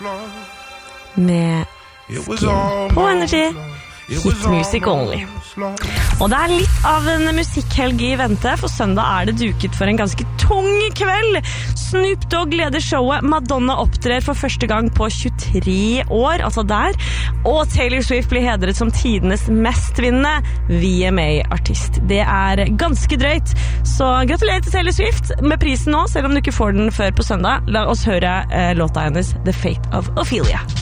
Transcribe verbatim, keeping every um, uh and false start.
med Skin på Energy. Hit music only. Og det er litt av en musikkhelg i vente, for søndag er det duket for en ganske tung kveld. Snoop Dogg leder showet, Madonna opptrer for første gang på tjuetre år, altså der, og Taylor Swift blir hedret som tidenes mestvinnende V M A-artist. Det er ganske drøyt, så gratulerer til Taylor Swift med prisen nå, selv om du ikke får den før på søndag. La oss høre eh, låta hennes The Fate of Ophelia.